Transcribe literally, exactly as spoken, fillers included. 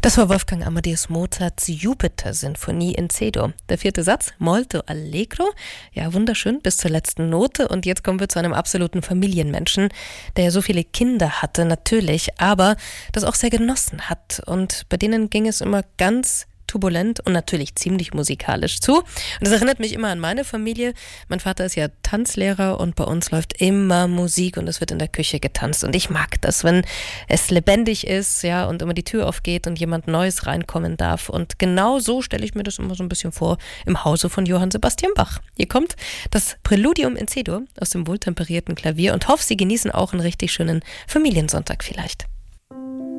Das war Wolfgang Amadeus Mozarts Jupiter-Sinfonie in C-Dur. Der vierte Satz, Molto Allegro. Ja, wunderschön, bis zur letzten Note. Und jetzt kommen wir zu einem absoluten Familienmenschen, der ja so viele Kinder hatte, natürlich, aber das auch sehr genossen hat. Und bei denen ging es immer ganz turbulent und natürlich ziemlich musikalisch zu. Und das erinnert mich immer an meine Familie. Mein Vater ist ja Tanzlehrer und bei uns läuft immer Musik und es wird in der Küche getanzt. Und ich mag das, wenn es lebendig ist, ja, und immer die Tür aufgeht und jemand Neues reinkommen darf. Und genau so stelle ich mir das immer so ein bisschen vor im Hause von Johann Sebastian Bach. Hier kommt das Präludium in C-Dur aus dem wohltemperierten Klavier und hoffe, Sie genießen auch einen richtig schönen Familiensonntag vielleicht.